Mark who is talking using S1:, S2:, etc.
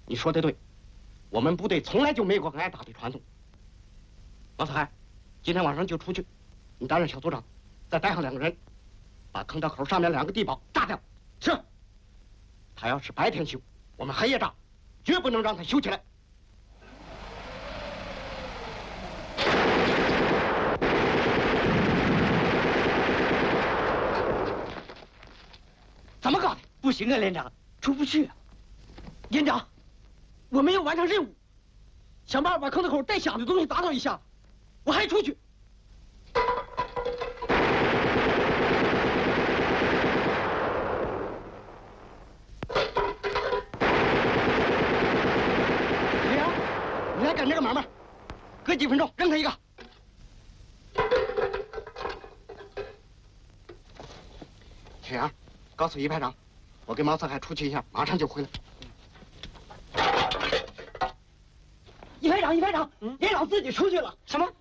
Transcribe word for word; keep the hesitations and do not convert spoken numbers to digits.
S1: 你说的对，我们部队从来就没有过挨打的传统。王四海，今天晚上就出去，你担任小组长，再带上两个人，把坑道口上面两个地堡炸掉。是。他要是白天修，我们黑夜炸，绝不能让他修起来。 怎么搞的？不行啊，连长，出不去啊！连长，我没有完成任务，想办法把坑子口带响的东西打倒一下，我还出去。李阳，你来干这个买卖，隔几分钟扔他一个。雪阳。 告诉一排长，我跟毛四海出去一下，马上就回来。一排长，一排长，嗯，连长自己出去了。什么？